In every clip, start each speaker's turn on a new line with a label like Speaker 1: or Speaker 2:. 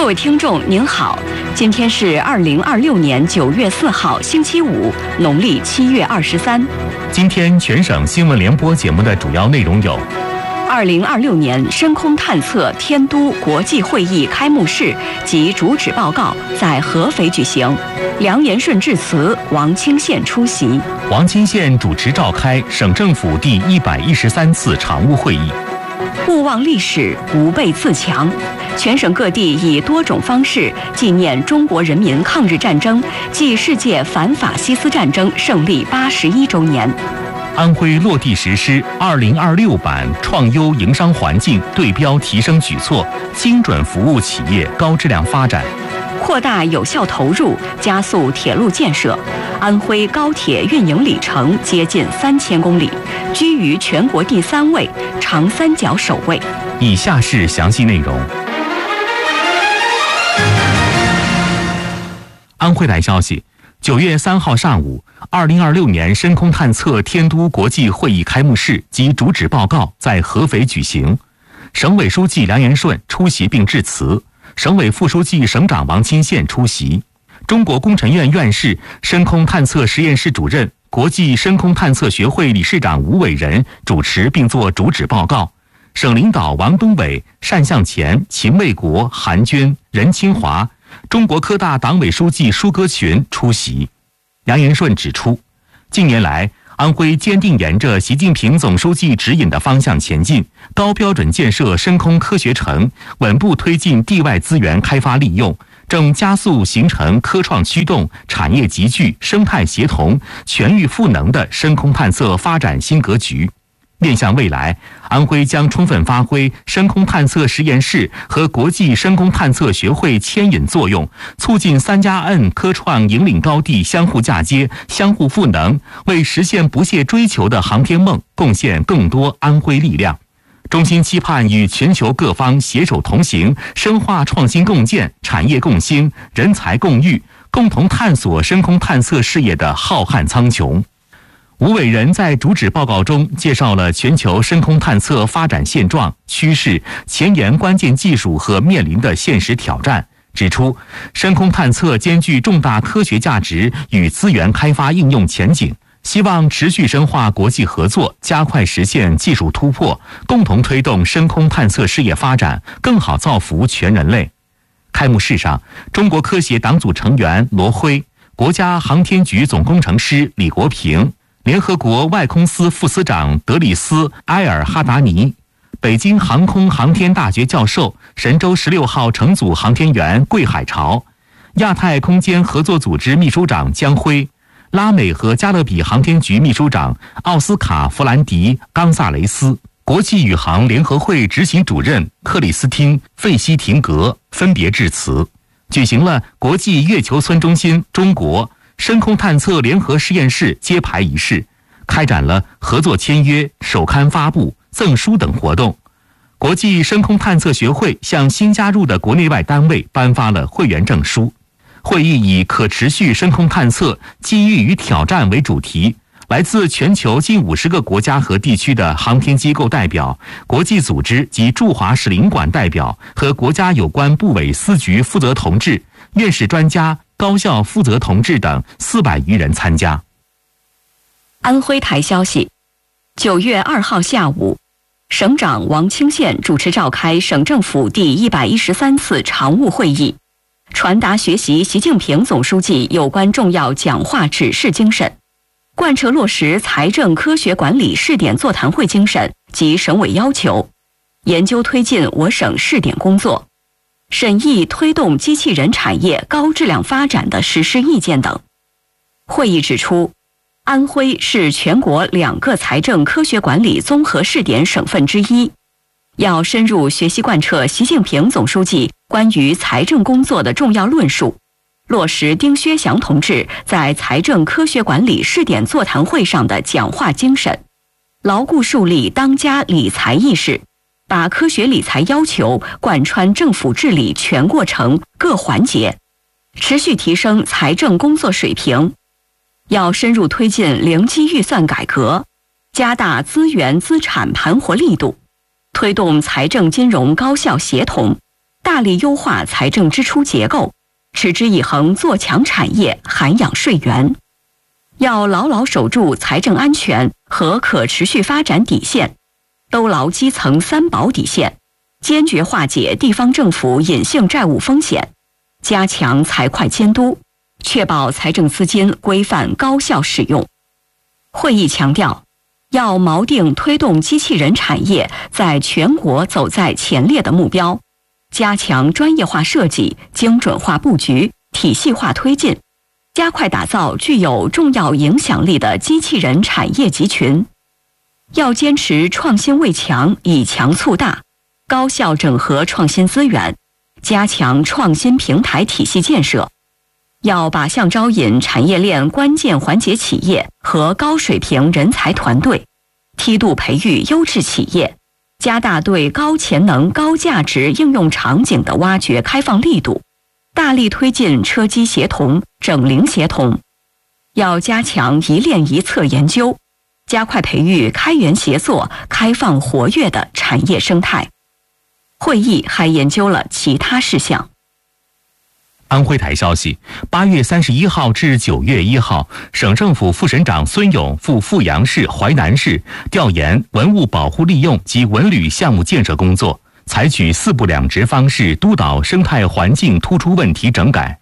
Speaker 1: 位听众您好，今天是2026年9月4号星期五，农历7月23。
Speaker 2: 今天全省新闻联播节目的主要内容有
Speaker 1: ：2026年深空探测天都国际会议开幕式及主旨报告在合肥举行，梁延顺致辞，王清县出席。
Speaker 2: 王清县主持召开省政府第113次常务会议。
Speaker 1: 勿忘历史，吾辈自强。全省各地以多种方式纪念中国人民抗日战争暨世界反法西斯战争胜利81周年。
Speaker 2: 安徽落地实施2026版创优营商环境对标提升举措，精准服务企业高质量发展。
Speaker 1: 扩大有效投入，加速铁路建设。安徽高铁运营里程接近3000公里，居于全国第3位，长三角首位。
Speaker 2: 以下是详细内容。安徽台消息，9月3号上午，2026年深空探测天都国际会议开幕式及主旨报告在合肥举行。省委书记梁延顺出席并致辞，省委副书记、省长王清县出席。中国工程院院士、深空探测实验室主任、国际深空探测学会理事长吴伟仁主持并作主旨报告。省领导王东伟、单向前、秦卫国、韩娟、任清华，中国科大党委书记舒歌群出席。梁延顺指出，近年来，安徽坚定沿着习近平总书记指引的方向前进，高标准建设深空科学城，稳步推进地外资源开发利用，正加速形成科创驱动、产业集聚、生态协同、全域赋能的深空探测发展新格局。面向未来，安徽将充分发挥深空探测实验室和国际深空探测学会牵引作用，促进3+N 科创引领高地相互嫁接、相互赋能，为实现不懈追求的航天梦贡献更多安徽力量。衷心期盼与全球各方携手同行，深化创新共建、产业共兴、人才共育，共同探索深空探测事业的浩瀚苍穹。吴伟仁在主旨报告中介绍了全球深空探测发展现状、趋势、前沿关键技术和面临的现实挑战，指出，深空探测兼具重大科学价值与资源开发应用前景，希望持续深化国际合作，加快实现技术突破，共同推动深空探测事业发展，更好造福全人类。开幕式上，中国科协党组成员罗辉、国家航天局总工程师李国平、联合国外空司副司长德里斯·埃尔哈达尼、北京航空航天大学教授、神舟16号乘组航天员桂海潮、亚太空间合作组织秘书长江辉、拉美和加勒比航天局秘书长奥斯卡·弗兰迪·冈萨雷斯、国际宇航联合会执行主任克里斯汀·费希廷格分别致辞，举行了国际月球村中心中国深空探测联合实验室揭牌仪式，开展了合作签约、首刊发布、赠书等活动。国际深空探测学会向新加入的国内外单位颁发了会员证书。会议以可持续深空探测机遇与挑战为主题，来自全球近50个国家和地区的航天机构代表、国际组织及驻华使领馆代表和国家有关部委司局负责同志、院士专家、高校负责同志等400余人参加。
Speaker 1: 安徽台消息，9月2号下午，省长王清县主持召开省政府第113次常务会议，传达学习习近平总书记有关重要讲话指示精神，贯彻落实财政科学管理试点座谈会精神及省委要求，研究推进我省试点工作，审议推动机器人产业高质量发展的实施意见等。会议指出，安徽是全国2个财政科学管理综合试点省份之一，要深入学习贯彻习近平总书记关于财政工作的重要论述，落实丁薛祥同志在财政科学管理试点座谈会上的讲话精神，牢固树立当家理财意识，把科学理财要求贯穿政府治理全过程各环节，持续提升财政工作水平。要深入推进零基预算改革，加大资源资产盘活力度，推动财政金融高效协同， 大力优化财政支出结构，持之以恒做强产业，涵养税源。要牢牢守住财政安全和可持续发展底线，兜牢基层三保底线，坚决化解地方政府隐性债务风险，加强财会监督，确保财政资金规范高效使用。会议强调，要锚定推动机器人产业在全国走在前列的目标，加强专业化设计、精准化布局、体系化推进，加快打造具有重要影响力的机器人产业集群。要坚持创新为强，以强促大，高效整合创新资源，加强创新平台体系建设。要靶向招引产业链关键环节企业和高水平人才团队，梯度培育优质企业，加大对高潜能、高价值应用场景的挖掘开放力度，大力推进车机协同、整零协同。要加强一链一策研究，加快培育开源协作、开放活跃的产业生态。会议还研究了其他事项。
Speaker 2: 安徽台消息，8月31号至9月1号，省政府副省长孙勇赴阜阳市、淮南市调研文物保护利用及文旅项目建设工作，采取4部2职方式督导生态环境突出问题整改。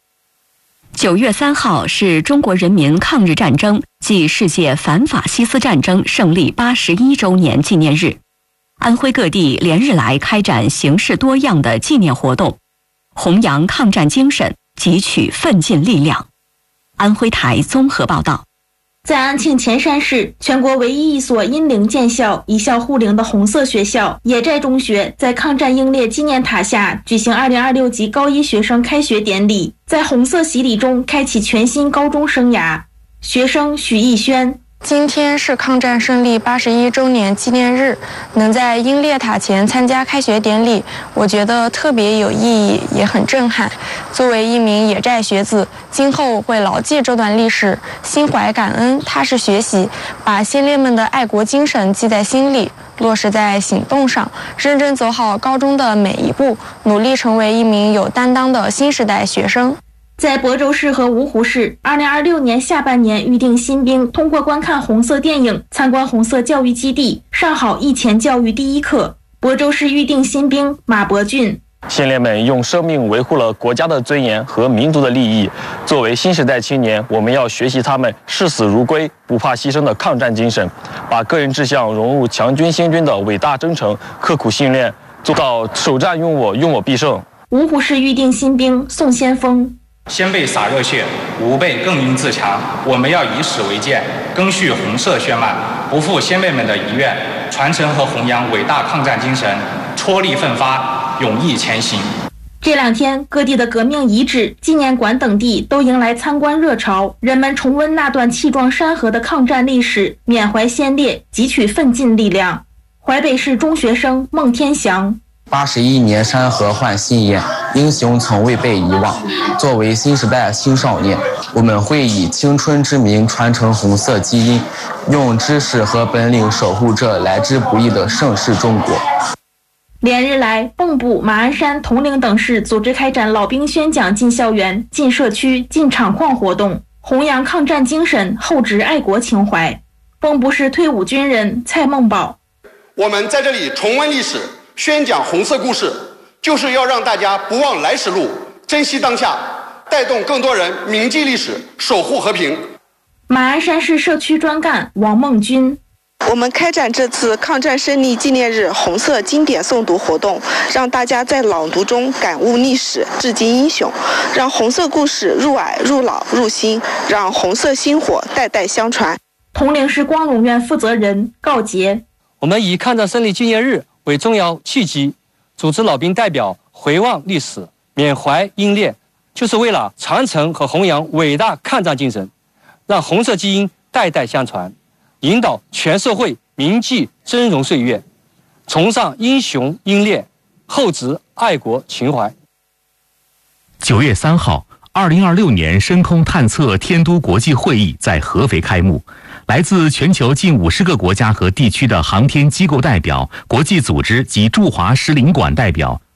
Speaker 1: 9月3号是中国人民抗日战争暨世界反法西斯战争胜利81周年纪念日，安徽各地连日来开展形式多样的纪念活动，弘扬抗战精神，汲取奋进力量。安徽台综合报道。
Speaker 3: 在安庆潜山市，全国唯一一所因龄建校、以校护龄的红色学校野寨中学，在抗战英烈纪念塔下举行2026级高一学生开学典礼，在红色洗礼中开启全新高中生涯。学生许逸轩：
Speaker 4: 今天是抗战胜利81周年纪念日，能在英烈塔前参加开学典礼，我觉得特别有意义，也很震撼。作为一名野寨学子，今后会牢记这段历史，心怀感恩，踏实学习，把先烈们的爱国精神记在心里，落实在行动上，认真走好高中的每一步，努力成为一名有担当的新时代学生。
Speaker 3: 在亳州市和芜湖市，2026年下半年预定新兵通过观看红色电影、参观红色教育基地，上好义前教育第一课。亳州市预定新兵马伯俊：
Speaker 5: 先烈们用生命维护了国家的尊严和民族的利益。作为新时代青年，我们要学习他们视死如归、不怕牺牲的抗战精神，把个人志向融入强军兴军的伟大征程，刻苦训练，做到首战用我，用我必胜。
Speaker 3: 芜湖市预定新兵宋先锋：
Speaker 6: 先辈洒热血，吾辈更应自强。我们要以史为鉴，赓续红色血脉，不负先辈们的遗愿，传承和弘扬伟大抗战精神，踔厉奋发，勇毅前行。
Speaker 3: 这2天，各地的革命遗址、纪念馆等地都迎来参观热潮，人们重温那段气壮山河的抗战历史，缅怀先烈，汲取奋进力量。淮北市中学生孟天祥
Speaker 7: ：81年山河换新颜，英雄从未被遗忘。作为新时代青少年，我们会以青春之名传承红色基因，用知识和本领守护这来之不易的盛世中国。
Speaker 3: 连日来，蚌埠、马鞍山、铜陵等市组织开展老兵宣讲进校园、进社区、进厂矿活动，弘扬抗战精神，厚植爱国情怀。蚌埠市退伍军人蔡梦宝：
Speaker 8: 我们在这里重温历史，宣讲红色故事，就是要让大家不忘来时路，珍惜当下，带动更多人铭记历史，守护和平。
Speaker 3: 马鞍山市社区专干王梦军：
Speaker 9: 我们开展这次抗战胜利纪念日红色经典诵读活动，让大家在朗读中感悟历史，致敬英雄，让红色故事入耳、入脑、入心，让红色薪火代代相传。
Speaker 3: 铜陵市光荣院负责人告捷：
Speaker 10: 我们以抗战胜利纪念日为重要契机，组织老兵代表回望历史，缅怀英烈，就是为了传承和弘扬伟大抗战精神，让红色基因代代相传，引导全社会铭记峥嵘岁月，崇尚英雄英烈，厚植爱国情怀。
Speaker 2: 9月3号，2026年深空探测天都国际会议在合肥开幕。来自全球近50个国家和地区的航天机构代表、国际组织及驻华使领馆代表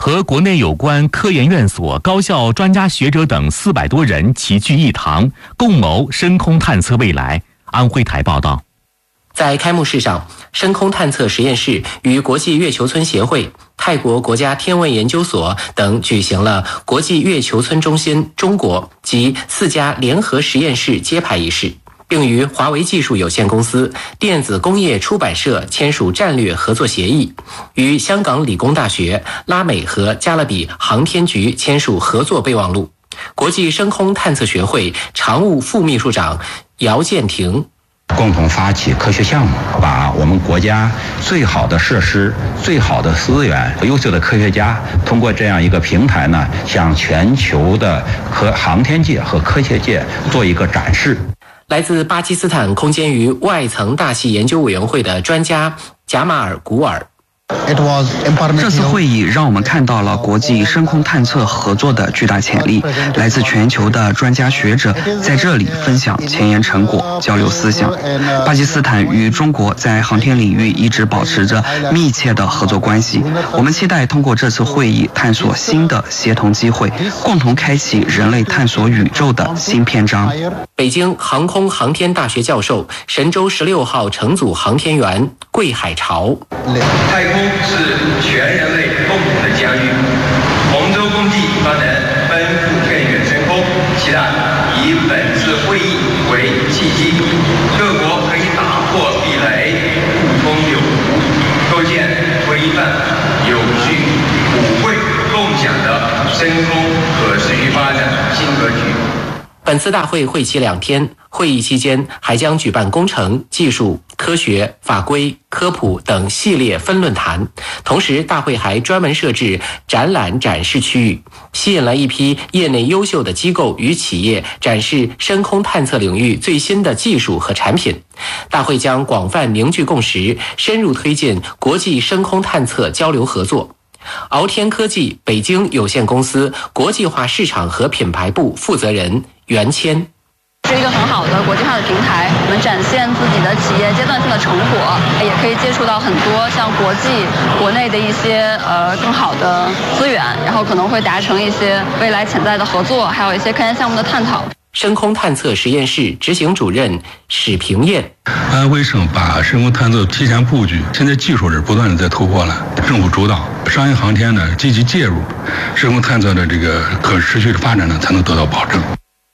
Speaker 2: 和国内有关科研院所、高校专家学者等400多人齐聚一堂，共谋深空探测未来。安徽台报道。
Speaker 11: 在开幕式上，深空探测实验室与国际月球村协会、泰国国家天文研究所等举行了国际月球村中心中国及4家联合实验室揭牌仪式，并与华为技术有限公司、电子工业出版社签署战略合作协议，与香港理工大学、拉美和加勒比航天局签署合作备忘录。国际深空探测学会常务副秘书长姚建廷
Speaker 12: 共同发起科学项目，把我们国家最好的设施、最好的资源、优秀的科学家，通过这样一个平台呢，向全球的航天界和科学界做一个展示。
Speaker 11: 来自巴基斯坦空间与外层大气研究委员会的专家贾马尔·古尔。
Speaker 13: 这次会议让我们看到了国际深空探测合作的巨大潜力，来自全球的专家学者在这里分享前沿成果，交流思想。巴基斯坦与中国在航天领域一直保持着密切的合作关系，我们期待通过这次会议探索新的协同机会，共同开启人类探索宇宙的新篇章。
Speaker 11: 北京航空航天大学教授、神舟16号乘组航天员桂海潮。
Speaker 14: 太空是全人类共同的疆域，洪州共济方能奔赴更远深空。期待以本次会议为契机，各国可以打破壁垒，互通有无，构建规范、有序、普惠、共享的深空可持续发展新格局。
Speaker 11: 本次大会会期2天，会议期间还将举办工程、技术、科学、法规、科普等系列分论坛。同时，大会还专门设置展览展示区域，吸引了一批业内优秀的机构与企业展示深空探测领域最新的技术和产品。大会将广泛凝聚共识，深入推进国际深空探测交流合作。敖天科技北京有限公司国际化市场和品牌部负责人袁谦。
Speaker 15: 是一个很好的国际化的平台，我们展现自己的企业阶段性的成果，也可以接触到很多像国际、国内的一些更好的资源，然后可能会达成一些未来潜在的合作，还有一些科研项目的探讨。
Speaker 11: 深空探测实验室执行主任史平燕。
Speaker 16: 安徽省把深空探测提前布局，现在技术是不断的在突破了，政府主导，商业航天呢积极介入，深空探测的这个可持续的发展呢才能得到保证。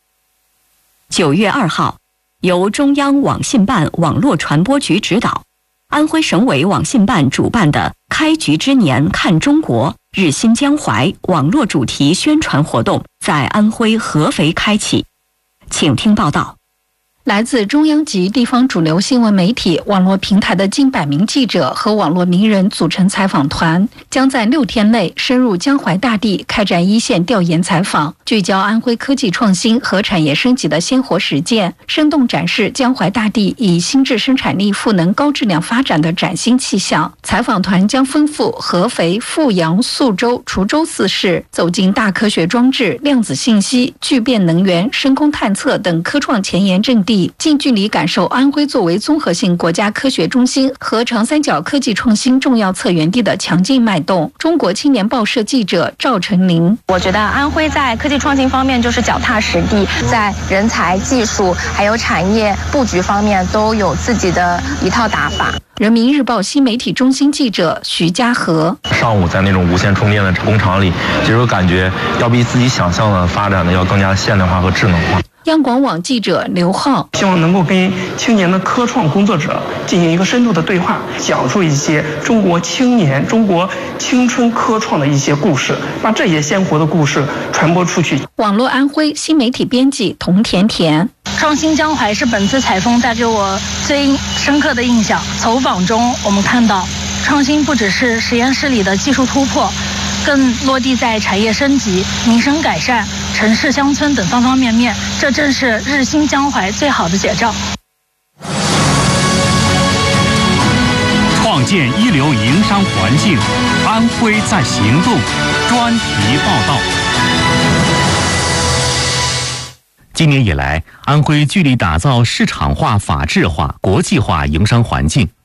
Speaker 1: 9月2号，由中央网信办网络传播局指导，安徽省委网信办主办的“开局之年看中国，日新江淮”网络主题宣传活动在安徽合肥开启。请听报道。
Speaker 17: 来自中央及地方主流新闻媒体、网络平台的近100名记者和网络名人组成采访团，将在6天内深入江淮大地开展一线调研采访，聚焦安徽科技创新和产业升级的鲜活实践，生动展示江淮大地以新质生产力赋能高质量发展的崭新气象。采访团将奔赴合肥、阜阳、宿州、滁州4市，走进大科学装置、量子信息、聚变能源、深空探测等科创前沿阵地，近距离感受安徽作为综合性国家科学中心和长三角科技创新重要策源地的强劲脉动。中国青年报社记者赵成林。
Speaker 18: 我觉得安徽在科技创新方面就是脚踏实地，在人才、技术还有产业布局方面都有自己的一套打法。
Speaker 17: 人民日报新媒体中心记者徐家和。
Speaker 19: 上午在那种无线充电的工厂里，其实我感觉要比自己想象的发展的要更加现代化和智能化。
Speaker 17: 央广网记者刘浩
Speaker 20: 希望能够跟青年的科创工作者进行一个深度的对话，讲述一些中国青年、中国青春科创的一些故事，把这些鲜活的故事传播出去。
Speaker 17: 网络安徽新媒体编辑童甜甜。
Speaker 21: 创新江淮是本次采风带给我最深刻的印象。走访中，我们看到创新不只是实验室里的技术突破，更落地在产业升级、民生改善、城市乡村等方方面面，这正是日新江淮最好的写照。
Speaker 22: 创建一流营商环境，安徽在行动。专题报道。
Speaker 2: 今年以来，安徽聚力打造市场化、法治化、国际化营商环境，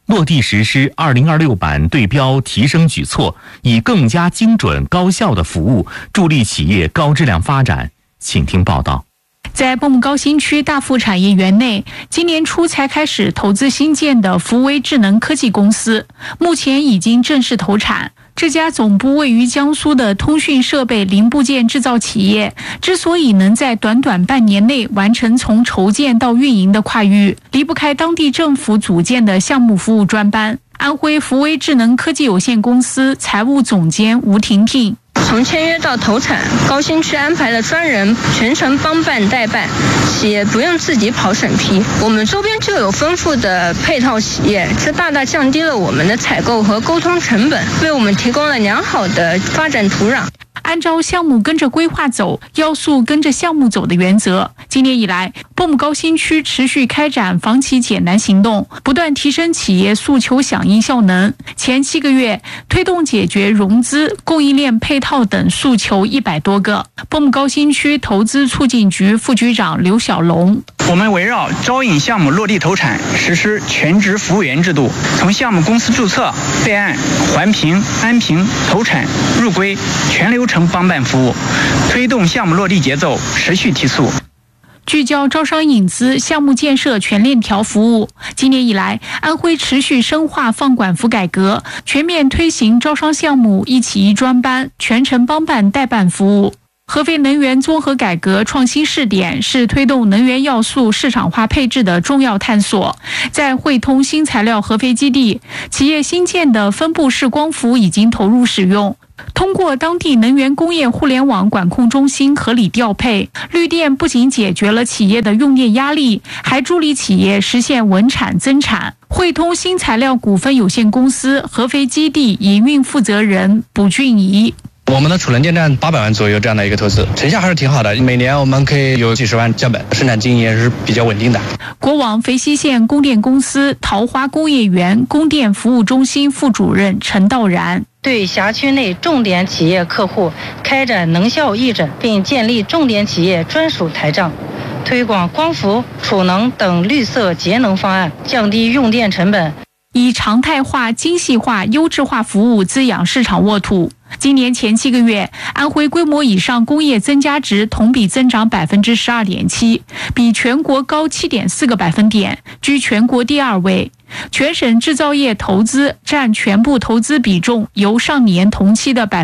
Speaker 2: 落地实施2026版对标提升举措，以更加精准高效的服务助力企业高质量发展。请听报道。
Speaker 4: 在蚌埠高新区大富产业园内，今年初才开始投资新建的福威智能科技公司，目前已经正式投产。这家总部位于江苏的通讯设备零部件制造企业，之所以能在短短半年内完成从筹建到运营的跨域，离不开当地政府组建的项目服务专班。安徽福威智能科技有限公司财务总监吴婷婷。
Speaker 5: 从签约到投产，高新区安排了专人全程帮办代办，企业不用自己跑审批，我们周边就有丰富的配套企业，这大大降低了我们的采购和沟通成本，为我们提供了良好的发展土壤。
Speaker 4: 按照项目跟着规划走，要素跟着项目走的原则，今年以来，蚌埠高新区持续开展房企解难行动，不断提升企业诉求响应效能。前7个月，推动解决融资、供应链配套等诉求100多个。蚌埠高新区投资促进局副局长刘小龙：
Speaker 23: 我们围绕招引项目落地投产，实施全职服务员制度，从项目公司注册、备案、环评、安评、投产、入规，全流程帮办服务，推动项目落地节奏持续提速。
Speaker 4: 聚焦招商引资、项目建设全链条服务。今年以来，安徽持续深化放管服改革，全面推行招商项目一企一专班、全程帮办代办服务。合肥能源综合改革创新试点是推动能源要素市场化配置的重要探索。在汇通新材料合肥基地，企业新建的分布式光伏已经投入使用。通过当地能源工业互联网管控中心合理调配，绿电不仅解决了企业的用电压力，还助力企业实现稳产增产。汇通新材料股份有限公司合肥基地营运负责人卜俊仪：
Speaker 24: 我们的储能电站800万左右这样的一个投资，成效还是挺好的。每年我们可以有几十万降本，生产经营也是比较稳定的。
Speaker 4: 国网肥西县供电公司桃花工业园供电服务中心副主任陈道然：
Speaker 25: 对辖区内重点企业客户开展能效议诊，并建立重点企业专属台账，推广光伏、储能等绿色节能方案，降低用电成本，
Speaker 4: 以常态化、精细化、优质化服务滋养市场沃土。今年前7个月，安徽规模以上工业增加值同比增长12.7%，比全国高7.4个百分点，居全国第2位。全省制造业投资占全部投资比重由上年同期的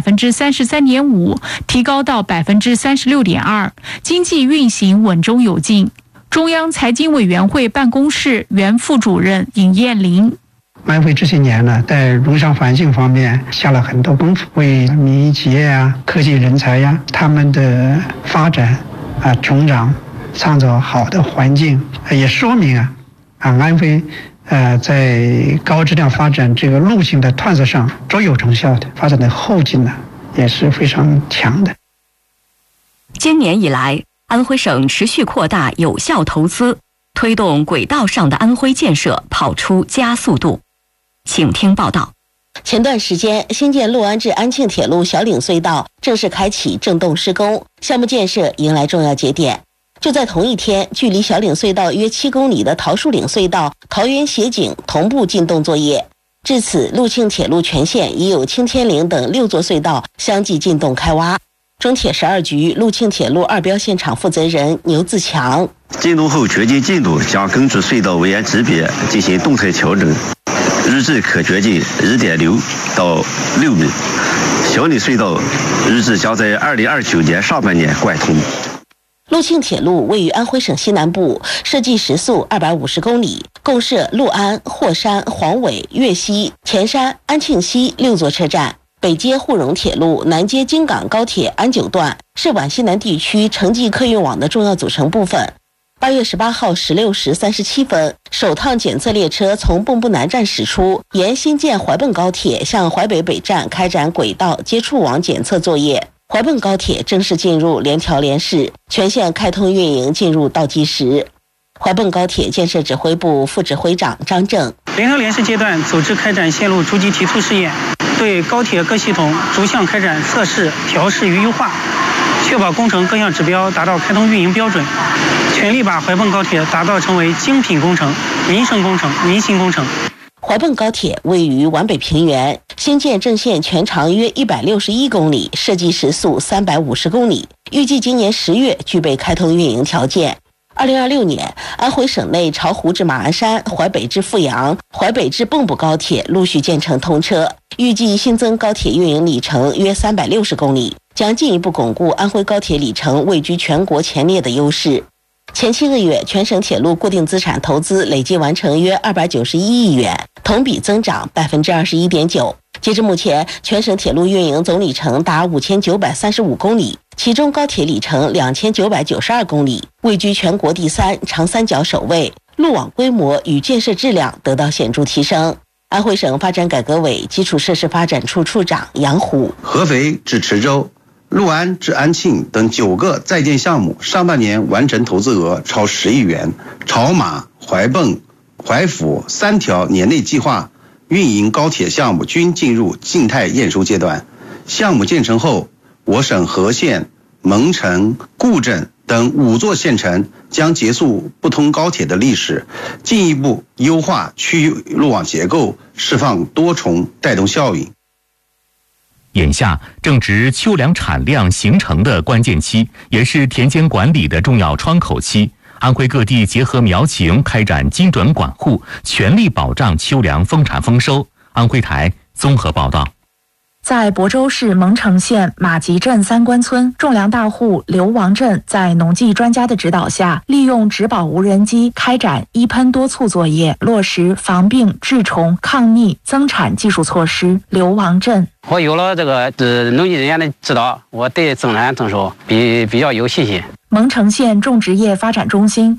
Speaker 4: 33.5%提高到36.2%，经济运行稳中有进。中央财经委员会办公室原副主任尹艳玲：
Speaker 26: 安徽这些年呢，在融商环境方面下了很多功夫，为民营企业啊、科技人才呀，他们的发展成长创造好的环境，也说明安徽在高质量发展这个路径的探索上卓有成效的，发展的后劲呢也是非常强的。
Speaker 1: 今年以来，安徽省持续扩大有效投资，推动轨道上的安徽建设跑出加速度。请听报道。
Speaker 27: 前段时间，新建六安至安庆铁路小岭隧道正式开启震动施工，项目建设迎来重要节点。就在同一天，距离小岭隧道约7公里的桃树岭隧道、桃园协景同步进洞作业。至此，陆庆铁路全线已有青天岭等6座隧道相继进洞开挖。中铁12局陆庆铁路2标现场负责人牛自强：
Speaker 28: 进洞后掘进进度将根据隧道位沿级别进行动态调整，日计可掘进1.6到6米。小岭隧道日计将在2029年上半年贯通。
Speaker 27: 陆庆铁路位于安徽省西南部，设计时速250公里，共设六安、霍山、黄尾、岳西、前山、安庆西6座车站。北接沪蓉铁路，南接京港高铁安九段，是皖西南地区城际客运网的重要组成部分。8月18号16时37分，首趟检测列车从蚌埠南站驶出，沿新建怀蚌高铁向淮北北站开展轨道接触网检测作业。怀蚌高铁正式进入联调联试，全线开通运营进入倒计时。怀蚌高铁建设指挥部副指挥长张正：
Speaker 23: 联调联试阶段组织开展线路逐级提速试验，对高铁各系统逐项开展测试、调试与优化，确保工程各项指标达到开通运营标准，全力把怀蚌高铁打造成为精品工程、民生工程、民心工程。
Speaker 27: 怀蚌高铁位于皖北平原，新建正线全长约161公里，设计时速350公里，预计今年10月具备开通运营条件。2026年，安徽省内巢湖至马鞍山、淮北至阜阳、淮北至蚌埠高铁陆续建成通车，预计新增高铁运营里程约360公里，将进一步巩固安徽高铁里程位居全国前列的优势。前7个月，全省铁路固定资产投资累计完成约291亿元，同比增长21.9%。截至目前，全省铁路运营总里程达5935公里，其中高铁里程2992公里，位居全国第3，长三角首位，路网规模与建设质量得到显著提升。安徽省发展改革委基础设施发展处处长杨虎：
Speaker 3: 合肥至池州、六安至安庆等9个在建项目上半年完成投资额超10亿元，巢马、怀蚌、淮抚3条年内计划运营高铁项目均进入静态验收阶段。项目建成后，我省和县、蒙城、固镇等5座县城将结束不通高铁的历史，进一步优化区域路网结构，释放多重带动效应。
Speaker 2: 眼下正值秋粮产量形成的关键期，也是田间管理的重要窗口期。安徽各地结合苗情，开展精准管护，全力保障秋粮丰产丰收。安徽台综合报道。
Speaker 4: 在亳州市蒙城县马集镇三关村，种粮大户刘王镇在农技专家的指导下，利用植保无人机开展一喷多促作业，落实防病、治虫、抗逆、增产技术措施。刘王镇：
Speaker 6: 我有了这个农技人员的指导，我对增产增收比较有信心。
Speaker 4: 蒙城县种植业发展中心